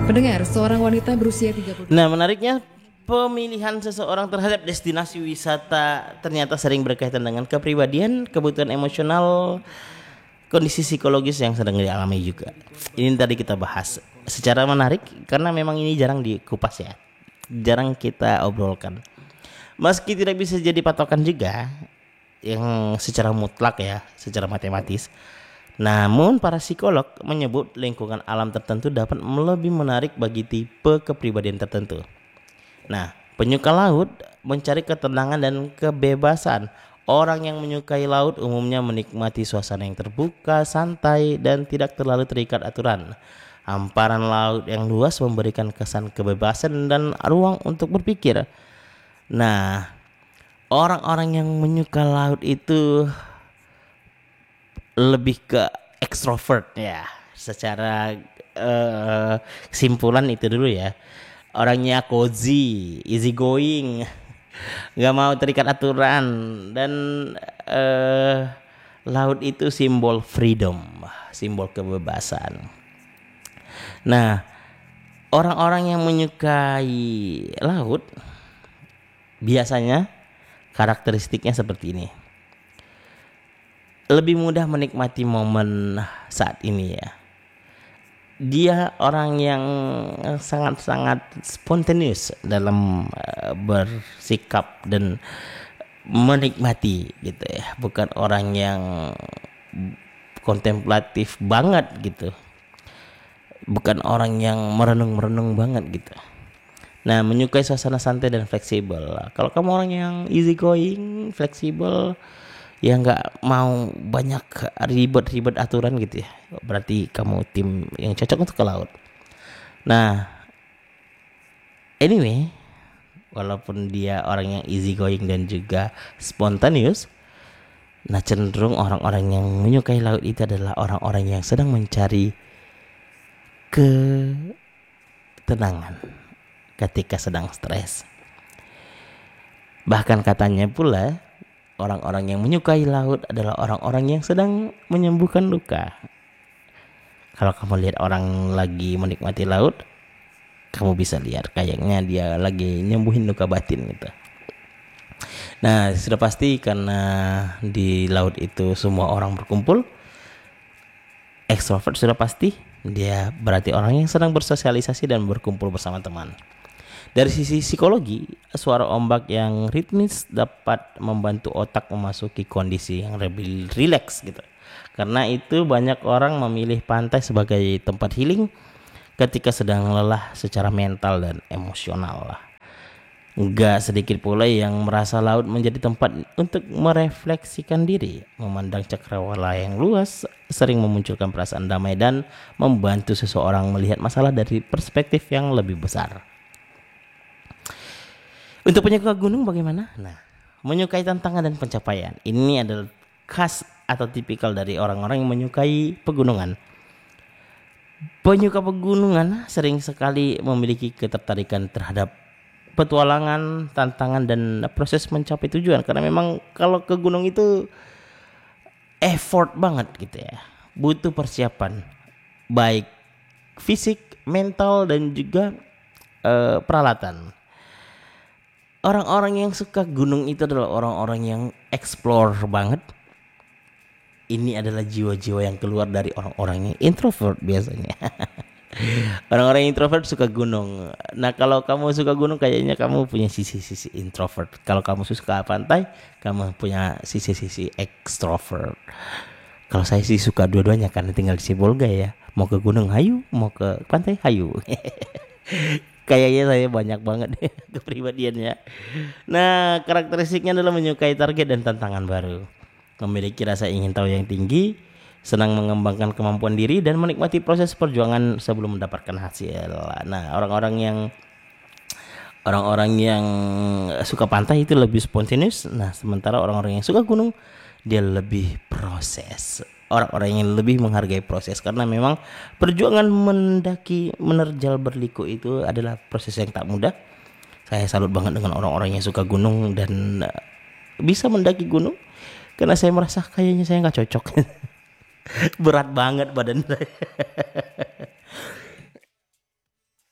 Pendengar, seorang wanita berusia 30. Nah, menariknya pemilihan seseorang terhadap destinasi wisata ternyata sering berkaitan dengan kepribadian, kebutuhan emosional, kondisi psikologis yang sedang dialami juga. Ini tadi kita bahas secara menarik karena memang ini jarang dikupas ya. Jarang kita obrolkan. Meski tidak bisa jadi patokan juga yang secara mutlak ya, secara matematis. Namun para psikolog menyebut lingkungan alam tertentu dapat lebih menarik bagi tipe kepribadian tertentu. Nah, penyuka laut mencari ketenangan dan kebebasan. Orang yang menyukai laut umumnya menikmati suasana yang terbuka, santai, dan tidak terlalu terikat aturan. Hamparan laut yang luas memberikan kesan kebebasan dan ruang untuk berpikir. Nah, orang-orang yang menyuka laut itu lebih ke ekstrovert ya. Secara kesimpulan itu dulu ya. Orangnya cozy, easy going, nggak mau terikat aturan, dan laut itu simbol freedom, simbol kebebasan. Nah, orang-orang yang menyukai laut biasanya karakteristiknya seperti ini. Lebih mudah menikmati momen saat ini ya. Dia orang yang sangat-sangat spontaneous dalam bersikap dan menikmati gitu ya. Bukan orang yang kontemplatif banget gitu. Bukan orang yang merenung-merenung banget gitu. Nah, menyukai suasana santai dan fleksibel. Kalau kamu orang yang easy going, fleksibel, ya nggak mau banyak ribet-ribet aturan gitu ya, berarti kamu tim yang cocok untuk ke laut. Nah, anyway, walaupun dia orang yang easy going dan juga spontaneous, nah cenderung orang-orang yang menyukai laut itu adalah orang-orang yang sedang mencari ketenangan ketika sedang stres. Bahkan katanya pula orang-orang yang menyukai laut adalah orang-orang yang sedang menyembuhkan luka. Kalau kamu lihat orang lagi menikmati laut, kamu bisa lihat kayaknya dia lagi nyembuhin luka batin gitu. Nah, sudah pasti karena di laut itu semua orang berkumpul. Extrovert sudah pasti, dia berarti orang yang sedang bersosialisasi dan berkumpul bersama teman. Dari sisi psikologi, suara ombak yang ritmis dapat membantu otak memasuki kondisi yang lebih rileks gitu. Karena itu banyak orang memilih pantai sebagai tempat healing ketika sedang lelah secara mental dan emosional lah. Enggak sedikit pula yang merasa laut menjadi tempat untuk merefleksikan diri. Memandang cakrawala yang luas sering memunculkan perasaan damai dan membantu seseorang melihat masalah dari perspektif yang lebih besar. Untuk penyuka gunung bagaimana? Nah, menyukai tantangan dan pencapaian. Ini adalah khas atau tipikal dari orang-orang yang menyukai pegunungan. Penyuka pegunungan sering sekali memiliki ketertarikan terhadap petualangan, tantangan, dan proses mencapai tujuan. Karena memang kalau ke gunung itu effort banget gitu ya. Butuh persiapan, baik fisik, mental, dan juga peralatan. Orang-orang yang suka gunung itu adalah orang-orang yang explore banget. Ini adalah jiwa-jiwa yang keluar dari orang-orang yang introvert biasanya. Orang-orang yang introvert suka gunung. Nah, kalau kamu suka gunung kayaknya kamu punya sisi-sisi introvert. Kalau kamu suka pantai, kamu punya sisi-sisi extrovert. Kalau saya sih suka dua-duanya karena tinggal di Sibolga ya. Mau ke gunung hayu, mau ke pantai hayu. Kayaknya saya banyak banget kepribadiannya. Nah, karakteristiknya adalah menyukai target dan tantangan baru, memiliki rasa ingin tahu yang tinggi, senang mengembangkan kemampuan diri, dan menikmati proses perjuangan sebelum mendapatkan hasil. Nah, orang-orang yang suka pantai itu lebih spontaneous. Nah, sementara orang-orang yang suka gunung dia lebih proses. Orang-orang yang lebih menghargai proses karena memang perjuangan mendaki menerjal berliku itu adalah proses yang tak mudah. Saya salut banget dengan orang-orang yang suka gunung dan bisa mendaki gunung karena saya merasa kayaknya saya nggak cocok. Berat banget badan saya.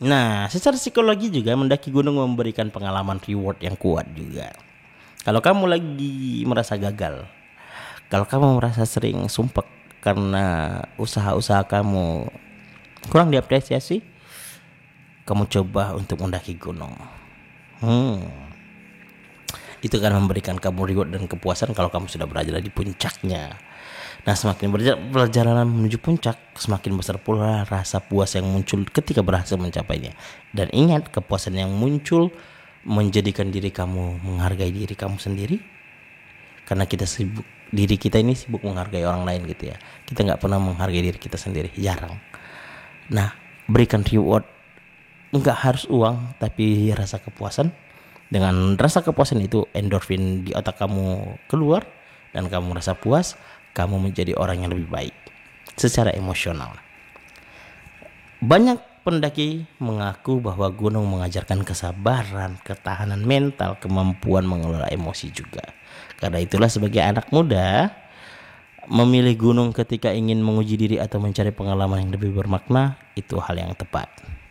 Nah, secara psikologi juga mendaki gunung memberikan pengalaman reward yang kuat juga. Kalau kamu lagi merasa gagal, kalau kamu merasa sering sumpek karena usaha-usaha kamu kurang diapresiasi, kamu coba untuk mendaki gunung. Itu akan memberikan kamu reward dan kepuasan kalau kamu sudah berada di puncaknya. Nah, semakin perjalanan menuju puncak, semakin besar pula rasa puas yang muncul ketika berhasil mencapainya. Dan ingat, kepuasan yang muncul menjadikan diri kamu menghargai diri kamu sendiri. Karena diri kita ini sibuk menghargai orang lain gitu ya. Kita nggak pernah menghargai diri kita sendiri, jarang. Nah, berikan reward, nggak harus uang, tapi rasa kepuasan. Dengan rasa kepuasan itu, endorfin di otak kamu keluar dan kamu merasa puas. Kamu menjadi orang yang lebih baik secara emosional. Banyak pendaki mengaku bahwa gunung mengajarkan kesabaran, ketahanan mental, kemampuan mengelola emosi juga. Karena itulah sebagai anak muda, memilih gunung ketika ingin menguji diri atau mencari pengalaman yang lebih bermakna, itu hal yang tepat.